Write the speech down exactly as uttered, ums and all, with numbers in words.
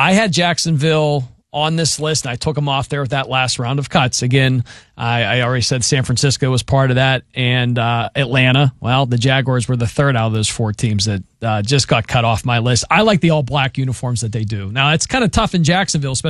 I had Jacksonville on this list, and I took them off there with that last round of cuts. Again, I, I already said San Francisco was part of that, and uh, Atlanta. Well, the Jaguars were the third out of those four teams that uh, just got cut off my list. I like the all-black uniforms that they do. Now, it's kind of tough in Jacksonville, especially